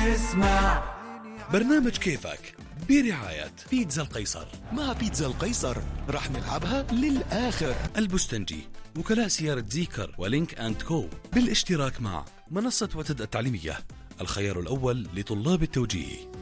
اسمع. برنامج كيفك برعاية بيتزا القيصر. مع بيتزا القيصر راح نلعبها للآخر. البستنجي، وكلاء سيارة زيكر ولينك أند كو، بالاشتراك مع منصة وتد التعليمية، الخيار الأول لطلاب التوجيه.